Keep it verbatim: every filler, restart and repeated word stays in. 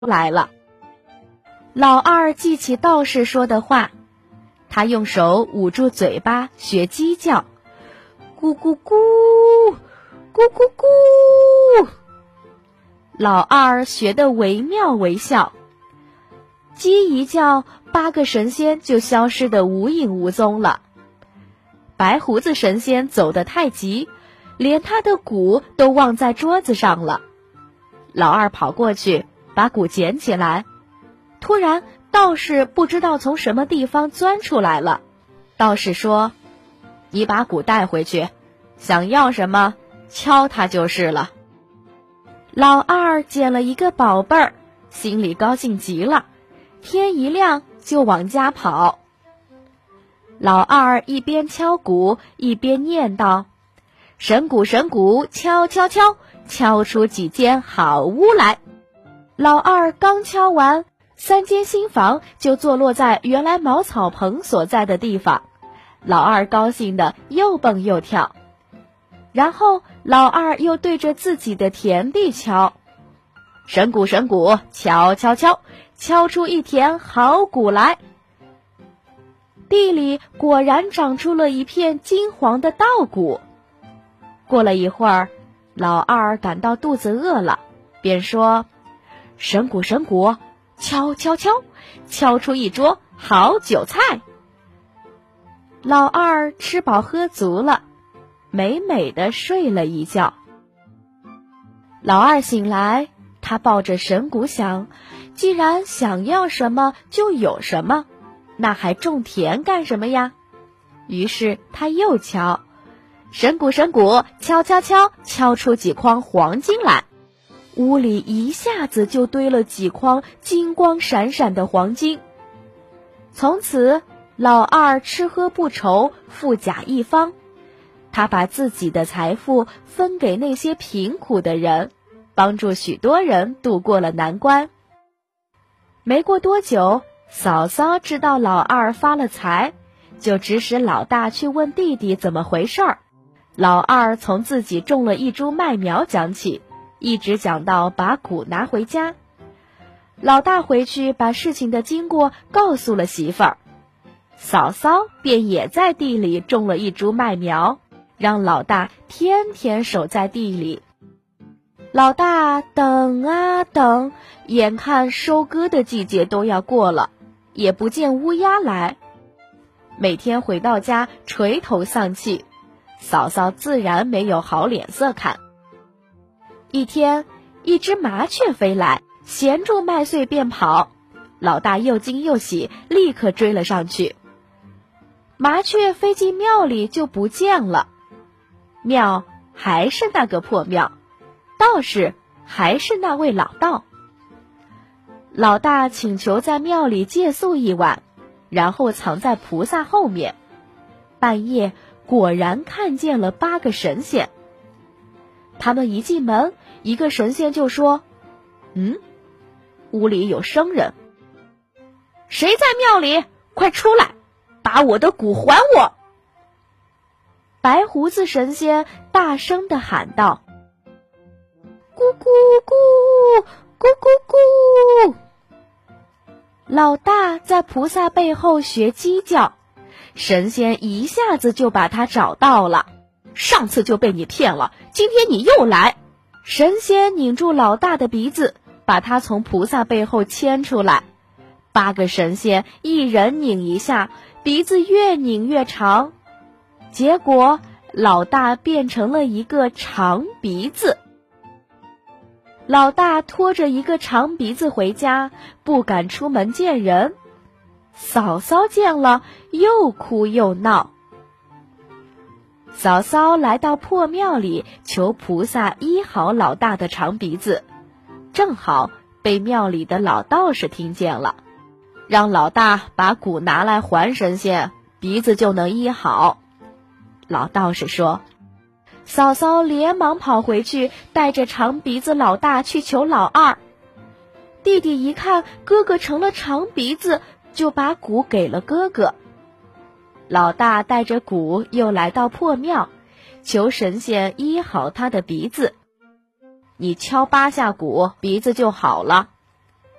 来了。老二记起道士说的话，他用手捂住嘴巴学鸡叫，咕咕咕，咕咕咕。老二学得惟妙惟肖，鸡一叫，八个神仙就消失得无影无踪了。白胡子神仙走得太急，连他的鼓都忘在桌子上了。老二跑过去把鼓捡起来，突然道士不知道从什么地方钻出来了。道士说，你把鼓带回去，想要什么敲它就是了。老二捡了一个宝贝儿，心里高兴极了，天一亮就往家跑。老二一边敲鼓一边念叨，神鼓神鼓敲敲敲，敲出几间好屋来。老二刚敲完，三间新房就坐落在原来茅草棚所在的地方。老二高兴得又蹦又跳，然后老二又对着自己的田地敲，神鼓神鼓敲敲敲，敲出一田好谷来。地里果然长出了一片金黄的稻谷。过了一会儿，老二感到肚子饿了，便说，神鼓神鼓敲敲敲，敲出一桌好酒菜。老二吃饱喝足了，美美的睡了一觉。老二醒来，他抱着神鼓想，既然想要什么就有什么，那还种田干什么呀？于是他又敲，神鼓神鼓敲敲敲，敲出几筐黄金来。屋里一下子就堆了几筐金光闪闪的黄金。从此老二吃喝不愁，富甲一方。他把自己的财富分给那些贫苦的人，帮助许多人度过了难关。没过多久，嫂嫂知道老二发了财，就指使老大去问弟弟怎么回事儿。老二从自己种了一株麦苗讲起，一直讲到把谷拿回家。老大回去把事情的经过告诉了媳妇儿，嫂嫂便也在地里种了一株麦苗，让老大天天守在地里。老大等啊等，眼看收割的季节都要过了，也不见乌鸦来。每天回到家垂头丧气，嫂嫂自然没有好脸色看。一天，一只麻雀飞来，衔住麦穗便跑。老大又惊又喜，立刻追了上去。麻雀飞进庙里就不见了，庙还是那个破庙，道士还是那位老道。老大请求在庙里借宿一晚，然后藏在菩萨后面。半夜果然看见了八个神仙。他们一进门，一个神仙就说，嗯，屋里有生人，谁在庙里？快出来，把我的鼓还我！白胡子神仙大声地喊道，咕咕咕，咕咕咕。老大在菩萨背后学鸡叫，神仙一下子就把他找到了。上次就被你骗了，今天你又来。神仙拧住老大的鼻子，把他从菩萨背后牵出来。八个神仙一人拧一下，鼻子越拧越长，结果老大变成了一个长鼻子。老大拖着一个长鼻子回家，不敢出门见人。嫂嫂见了，又哭又闹。嫂嫂来到破庙里，求菩萨医好老大的长鼻子，正好被庙里的老道士听见了，让老大把鼓拿来还神仙，鼻子就能医好。老道士说，嫂嫂连忙跑回去，带着长鼻子老大去求老二。弟弟一看哥哥成了长鼻子，就把鼓给了哥哥。老大带着鼓又来到破庙，求神仙医好他的鼻子。你敲八下鼓，鼻子就好了。